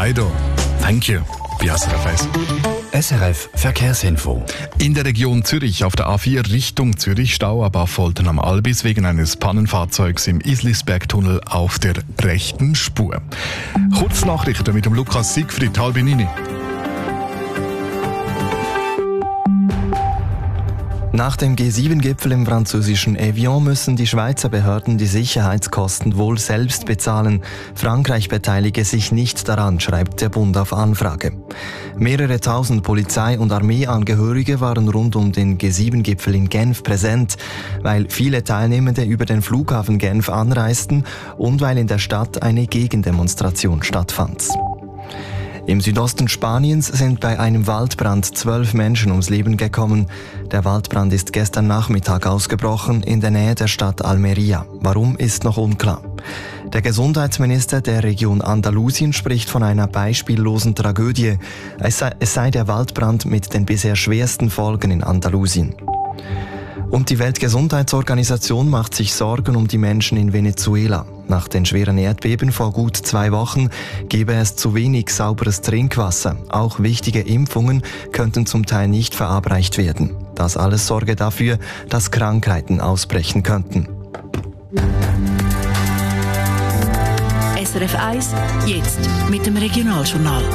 Guido. Thank you. Bei SRF 1. SRF Verkehrsinfo. In der Region Zürich auf der A4 Richtung Zürich Stau ab Affoltern am Albis wegen eines Pannenfahrzeugs im Islisbergtunnel auf der rechten Spur. Kurznachrichten mit dem Lukas Siegfried Halbinini. Nach dem G7-Gipfel im französischen Evian müssen die Schweizer Behörden die Sicherheitskosten wohl selbst bezahlen. Frankreich beteilige sich nicht daran, schreibt der Bund auf Anfrage. Mehrere tausend Polizei- und Armeeangehörige waren rund um den G7-Gipfel in Genf präsent, weil viele Teilnehmende über den Flughafen Genf anreisten und weil in der Stadt eine Gegendemonstration stattfand. Im Südosten Spaniens sind bei einem Waldbrand 12 Menschen ums Leben gekommen. Der Waldbrand ist gestern Nachmittag ausgebrochen in der Nähe der Stadt Almería. Warum, ist noch unklar. Der Gesundheitsminister der Region Andalusien spricht von einer beispiellosen Tragödie. Es sei der Waldbrand mit den bisher schwersten Folgen in Andalusien. Und die Weltgesundheitsorganisation macht sich Sorgen um die Menschen in Venezuela. Nach den schweren Erdbeben vor gut 2 Wochen gebe es zu wenig sauberes Trinkwasser. Auch wichtige Impfungen könnten zum Teil nicht verabreicht werden. Das alles sorge dafür, dass Krankheiten ausbrechen könnten. SRF 1, jetzt mit dem Regionaljournal.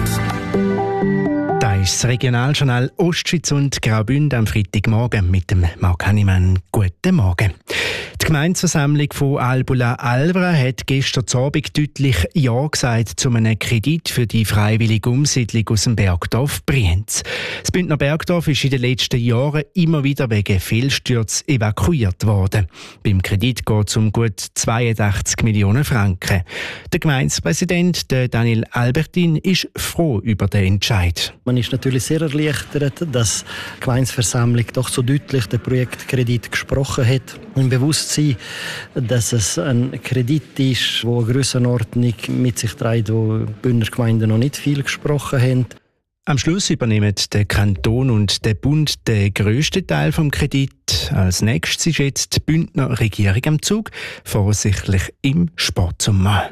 Das ist das Regionaljournal Ostschweiz und Graubünden am Freitagmorgen mit dem Marc Hannemann. Guten Morgen. Die Gemeindeversammlung von Albula-Alvra hat gestern Abend deutlich Ja gesagt zu einem Kredit für die freiwillige Umsiedlung aus dem Bergdorf Brienz. Das Bündner Bergdorf ist in den letzten Jahren immer wieder wegen Fehlstürzen evakuiert worden. Beim Kredit geht es um gut 82 Millionen Franken. Der Gemeindepräsident Daniel Albertin ist froh über den Entscheid. Man ist natürlich sehr erleichtert, dass die Gemeindeversammlung doch so deutlich den Projektkredit gesprochen hat. Im Bewusstsein, dass es ein Kredit ist, der eine Grössenordnung mit sich trägt, wo die Bündner Gemeinden noch nicht viel gesprochen haben. Am Schluss übernehmen der Kanton und der Bund den grössten Teil des Kredits. Als nächstes ist jetzt die Bündner Regierung am Zug, voraussichtlich im Sportsommer.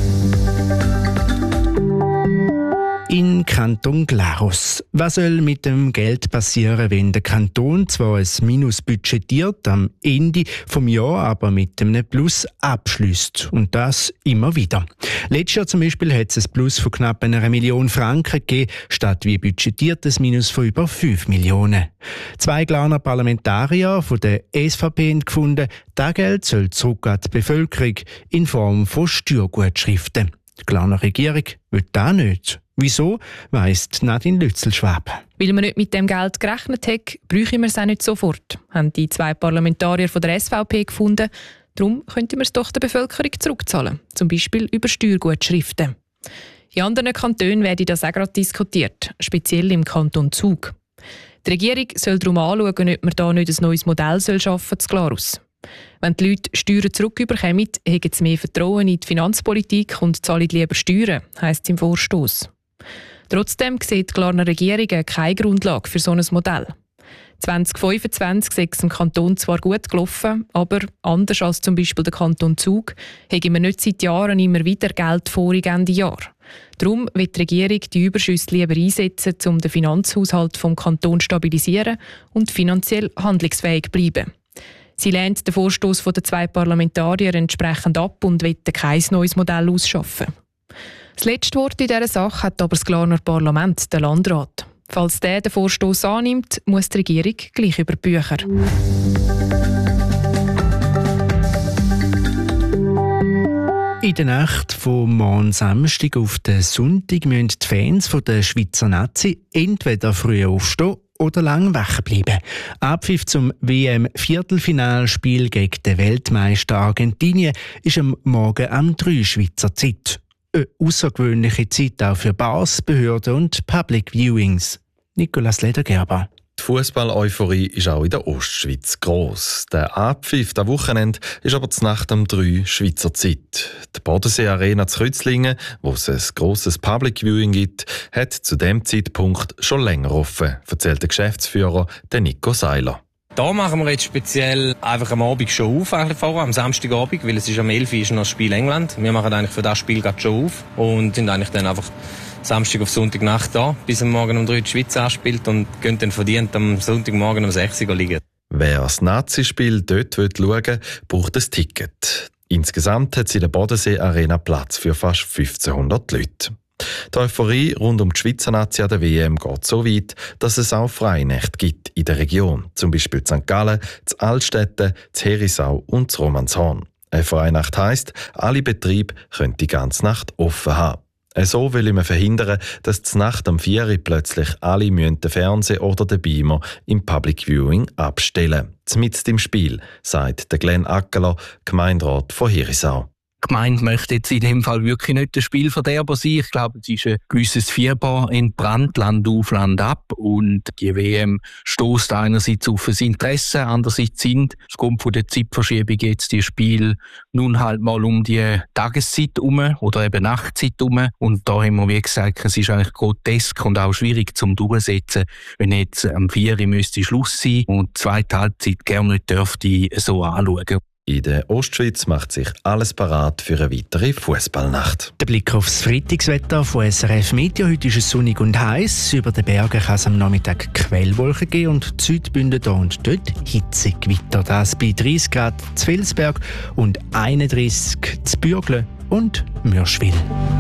In Kanton Glarus. Was soll mit dem Geld passieren, wenn der Kanton zwar ein Minus budgetiert, am Ende vom Jahr aber mit einem Plus abschließt? Und das immer wieder. Letztes Jahr zum Beispiel hat es ein Plus von knapp 1 Million Franken gegeben, statt wie budgetiert ein Minus von über 5 Millionen. 2 Glarner Parlamentarier von der SVP haben gefunden, das Geld soll zurück an die Bevölkerung in Form von Steuergutschriften. Die Glarner Regierung will das nicht. Wieso, weiss Nadine Lützelschwab. Weil man nicht mit dem Geld gerechnet hat, bräuchten wir es auch nicht sofort, haben die 2 Parlamentarier von der SVP gefunden. Darum könnten wir es doch der Bevölkerung zurückzahlen, zum Beispiel über Steuergutschriften. In anderen Kantonen werde das auch gerade diskutiert, speziell im Kanton Zug. Die Regierung soll darum anschauen, ob man da nicht ein neues Modell schaffen soll, zu Glarus. Wenn die Leute Steuern zurückbekommen, haben sie mehr Vertrauen in die Finanzpolitik und zahlen lieber Steuern, heisst es im Vorstoss. Trotzdem sieht die Glarner Regierung keine Grundlage für so ein Modell. 2025 sei es im Kanton zwar gut gelaufen, aber anders als zum Beispiel der Kanton Zug, haben wir nicht seit Jahren immer wieder Geld vor Ende Jahr. Darum wird die Regierung die Überschüsse lieber einsetzen, um den Finanzhaushalt vom Kanton zu stabilisieren und finanziell handlungsfähig bleiben. Sie lehnt den Vorstoss der 2 Parlamentarier entsprechend ab und will kein neues Modell ausschaffen. Das letzte Wort in dieser Sache hat aber das Glarner Parlament, der Landrat. Falls der den Vorstoss annimmt, muss die Regierung gleich über die Bücher. In der Nacht vom morgen Samstag auf den Sonntag müssen die Fans der Schweizer Nazi entweder früh aufstehen oder lang wach bleiben. Abpfiff zum WM-Viertelfinalspiel gegen den Weltmeister Argentinien ist am Morgen um 3 Schweizer Zeit. Eine außergewöhnliche Zeit auch für Bars, Behörden und Public Viewings. Nicolas Ledergerber. Die Fußball-Euphorie ist auch in der Ostschweiz gross. Der Abpfiff am Wochenende ist aber zur Nacht um 3 Schweizer Zeit. Die Bodensee-Arena zu Kreuzlingen, wo es ein grosses Public Viewing gibt, hat zu diesem Zeitpunkt schon länger offen, erzählt der Geschäftsführer Nico Seiler. Da machen wir jetzt speziell einfach am Abend schon auf, am Samstagabend, weil es ist am 11 Uhr ist noch das Spiel England. Wir machen eigentlich für das Spiel gerade schon auf und sind eigentlich dann einfach Samstag auf Sonntagnacht da, bis am Morgen um 3 Uhr die Schweiz anspielt und gehen dann verdient am Sonntagmorgen um 6 Uhr liegen. Wer das Nazi-Spiel dort schauen will, braucht ein Ticket. Insgesamt hat sie in der Bodensee Arena Platz für fast 1500 Leute. Die Euphorie rund um die Schweizer Nazi an der WM geht so weit, dass es auch Freinächte gibt in der Region. Zum Beispiel in St. Gallen, in Altstätten, in Herisau und in Romanshorn. Eine Freinacht heisst, alle Betriebe können die ganze Nacht offen haben. So will man verhindern, dass die Nacht am 4 Uhr plötzlich alle den Fernseher oder den Beamer im Public Viewing abstellen. Mitten im Spiel, sagt der Glenn Ackerler, Gemeinderat von Herisau. Die Gemeinde möchte jetzt in dem Fall wirklich nicht der Spielverderber sein. Ich glaube, es ist ein gewisses Fieber entbrannt, Land auf, Land ab. Und die WM stößt einerseits auf ein Interesse, andererseits aufgrund von der Zeitverschiebung jetzt die Spiele nun halt mal um die Tageszeit herum oder eben Nachtzeit herum. Und da haben wir, wie gesagt, es ist eigentlich grotesk und auch schwierig zum Durchsetzen, wenn jetzt am 4 Uhr müsste Schluss sein und die zweite Halbzeit gerne nicht dürfte so anschauen. In der Ostschweiz macht sich alles parat für eine weitere Fußballnacht. Der Blick aufs Freitagswetter von SRF Media. Heute ist es sonnig und heiß. Über den Bergen kann es am Nachmittag Quellwolken geben und die Südbünden hier und dort Hitzegewitter. Das bei 30 Grad zu Felsberg und 31 zu Bürgle und Mürschwil.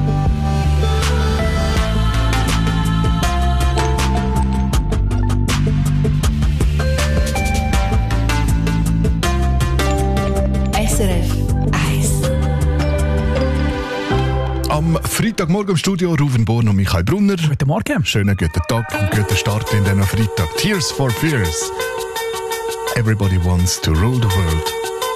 SRF 1. Am Freitagmorgen im Studio Ruven Born und Michael Brunner. Guten Morgen. Schönen guten Tag und guten Start in den Freitag. Tears for Fears. Everybody wants to rule the world.